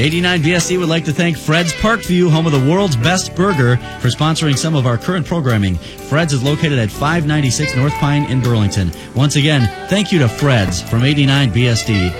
89 BSD would like to thank Fred's Parkview, home of the world's best burger, for sponsoring some of our current programming. Fred's is located at 596 North Pine in Burlington. Once again, thank you to Fred's from 89 BSD.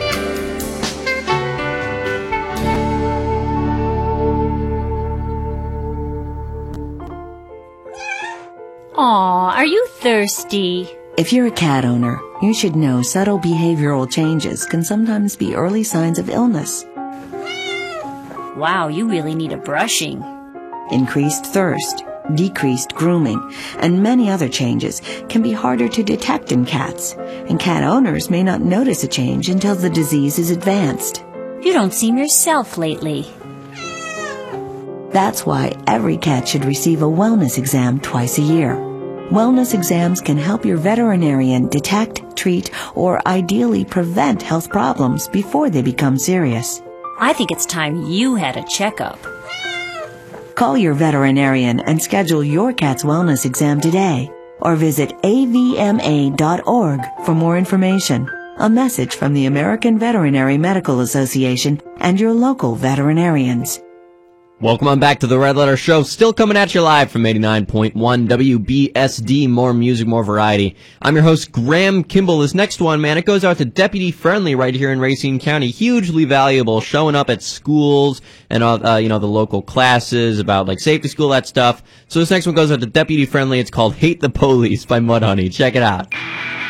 Aw, are you thirsty? If you're a cat owner, you should know subtle behavioral changes can sometimes be early signs of illness. Wow, you really need a brushing. Increased thirst, decreased grooming, and many other changes can be harder to detect in cats, and cat owners may not notice a change until the disease is advanced. You don't seem yourself lately. That's why every cat should receive a wellness exam twice a year. Wellness exams can help your veterinarian detect, treat, or ideally prevent health problems before they become serious. I think it's time you had a checkup. Call your veterinarian and schedule your cat's wellness exam today, or visit avma.org for more information. A message from the American Veterinary Medical Association and your local veterinarians. Welcome on back to the Red Letter Show, still coming at you live from 89.1 WBSD, more music, more variety. I'm your host, Graham Kimball. This next one, man, it goes out to Deputy Friendly right here in Racine County. Hugely valuable, showing up at schools and, the local classes about, like, safety school, that stuff. So this next one goes out to Deputy Friendly. It's called Hate the Police by Mudhoney. Check it out.